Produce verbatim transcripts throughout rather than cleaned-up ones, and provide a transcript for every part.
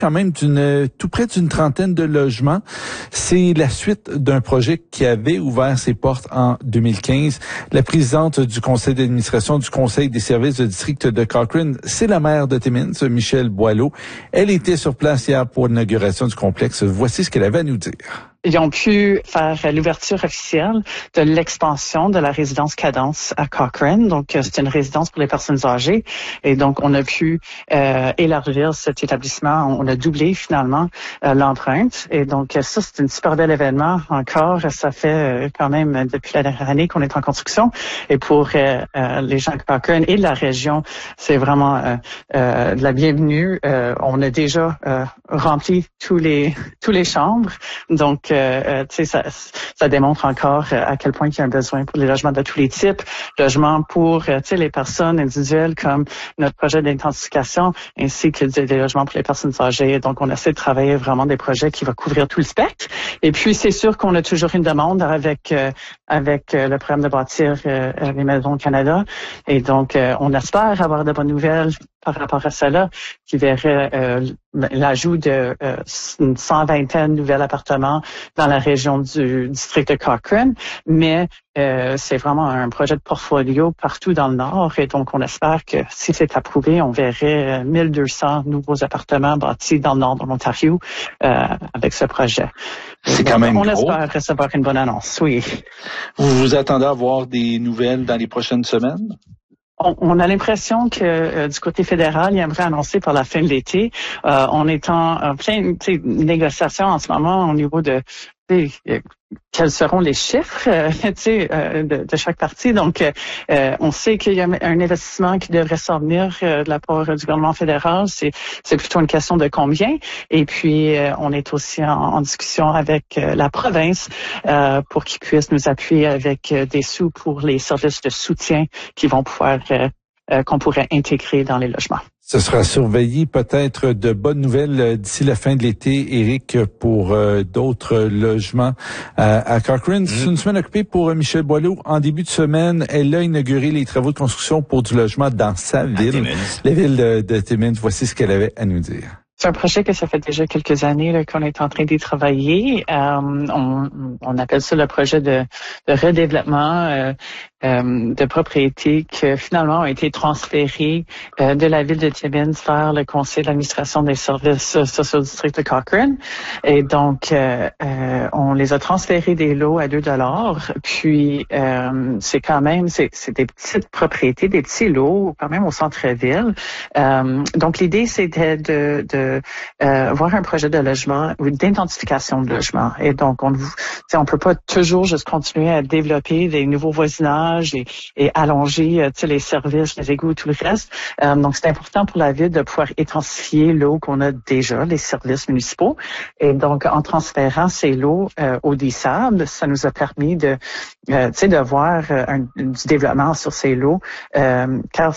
quand même d'une tout près d'une trentaine de logements. C'est la suite d'un projet qui avait ouvert ses portes en deux mille quinze. La présidente du conseil d'administration du conseil des services de district de Cochrane, c'est la maire de Timmins, Michèle Boileau. Elle était sur place hier pour l'inauguration du complexe. Voici ce qu'elle avait à nous dire. Ils ont pu faire l'ouverture officielle de l'expansion de la résidence Cadence à Cochrane. Donc, c'est une résidence pour les personnes âgées. Et donc, on a pu euh, élargir cet établissement. On a doublé finalement euh, l'empreinte. Et donc, ça, c'est un super bel événement. Encore, ça fait euh, quand même depuis la dernière année qu'on est en construction. Et pour euh, euh, les gens de Cochrane et de la région, c'est vraiment euh, euh, de la bienvenue. Euh, on a déjà euh, rempli tous les tous les chambres. Donc, Euh, tu sais, ça, ça démontre encore euh, à quel point il y a un besoin pour les logements de tous les types, logements pour euh, tu sais les personnes individuelles comme notre projet d'intensification, ainsi que des, des logements pour les personnes âgées. Donc, on essaie de travailler vraiment des projets qui vont couvrir tout le spectre. Et puis, c'est sûr qu'on a toujours une demande avec euh, avec euh, le programme de bâtir euh, les maisons au Canada. Et donc, euh, on espère avoir de bonnes nouvelles par rapport à cela, qui verrait euh, l'ajout de euh, une cent vingtaine de nouveaux appartements dans la région du district de Cochrane, mais euh, c'est vraiment un projet de portfolio partout dans le Nord, et donc on espère que si c'est approuvé, on verrait mille deux cents nouveaux appartements bâtis dans le Nord de l'Ontario euh, avec ce projet. C'est quand même on gros. On espère recevoir une bonne annonce, oui. Vous vous attendez à voir des nouvelles dans les prochaines semaines? On, on a l'impression que euh, du côté fédéral, il aimerait annoncer par la fin de l'été. Euh, on est en, en plein négociation en ce moment au niveau de euh, quels seront les chiffres euh, euh, de, de chaque partie. Donc, euh, on sait qu'il y a un investissement qui devrait sortir euh, de la part du gouvernement fédéral. C'est, c'est plutôt une question de combien. Et puis, euh, on est aussi en, en discussion avec euh, la province euh, pour qu'ils puissent nous appuyer avec euh, des sous pour les services de soutien qui vont pouvoir euh, euh, qu'on pourrait intégrer dans les logements. Ce sera surveillé, peut-être de bonnes nouvelles d'ici la fin de l'été, Éric, pour euh, d'autres logements euh, à Cochrane. C'est une semaine occupée pour euh, Michèle Boileau. En début de semaine, elle a inauguré les travaux de construction pour du logement dans sa ville, la ville de, de Timmins. Voici ce qu'elle avait à nous dire. C'est un projet que ça fait déjà quelques années là, qu'on est en train d'y travailler. Euh, on, on appelle ça le projet de, de redéveloppement euh, euh, de propriétés qui finalement ont été transférées euh, de la ville de Timmins vers le conseil d'administration des services sociaux du district de Cochrane. Et donc, euh, euh, on les a transférés des lots à deux dollars. Puis, euh, c'est quand même, c'est, c'est des petites propriétés, des petits lots quand même au centre-ville. Euh, donc, l'idée, c'était de, de Euh, voir un projet de logement ou d'identification de logement. Et donc, on on peut pas toujours juste continuer à développer des nouveaux voisinages et, et allonger les services, les égouts, tout le reste. Euh, donc, c'est important pour la ville de pouvoir intensifier l'eau qu'on a déjà, les services municipaux. Et donc, en transférant ces lots euh, au D S A B, ça nous a permis de, euh, de voir euh, un, du développement sur ces lots, euh, car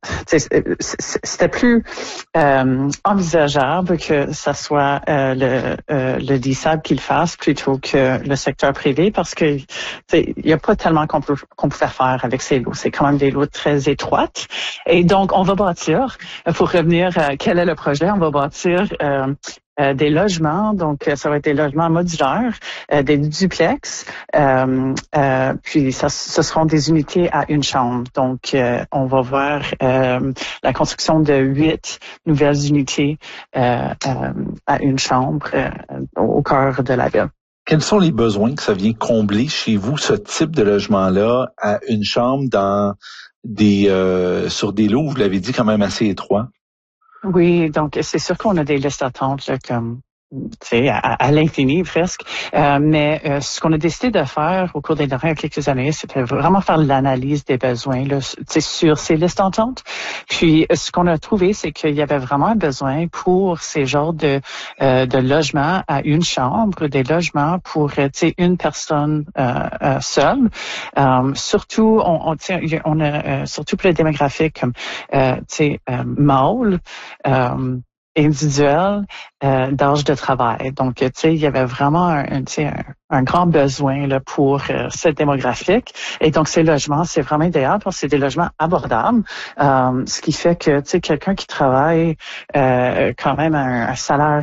c'était plus euh, envisageable que ça soit euh, le, euh, le D S A B qui le fasse plutôt que le secteur privé, parce que il n'y a pas tellement qu'on peut qu'on pouvait faire avec ces lots. C'est quand même des lots très étroites. Et donc, on va bâtir, pour revenir à quel est le projet, on va bâtir euh, Euh, des logements, donc ça va être des logements modulaires, euh, des duplex, euh, euh, puis ça, ce seront des unités à une chambre. Donc, euh, on va voir euh, la construction de huit nouvelles unités euh, euh, à une chambre euh, au cœur de la ville. Quels sont les besoins que ça vient combler chez vous, ce type de logement-là, à une chambre dans des euh, sur des lots, vous l'avez dit, quand même assez étroits? Oui, donc c'est sûr qu'on a des listes d'attente là, comme c'est à, à l'infini presque. Euh, mais euh, ce qu'on a décidé de faire au cours des dernières quelques années, c'était vraiment faire l'analyse des besoins là, sur ces listes d'entente. Puis ce qu'on a trouvé, c'est qu'il y avait vraiment un besoin pour ces genres de euh, de logements à une chambre, des logements pour une personne euh, euh, seule. Euh, surtout, on, on, on a euh, surtout pour les démographiques comme euh, tu sais euh, mâles. Euh, individuels euh, d'âge de travail. Donc, tu sais, il y avait vraiment un, tu sais, un, un grand besoin là, pour euh, cette démographique. Et donc, ces logements, c'est vraiment idéal parce que c'est des logements abordables, euh, ce qui fait que, tu sais, quelqu'un qui travaille euh, quand même un, un salaire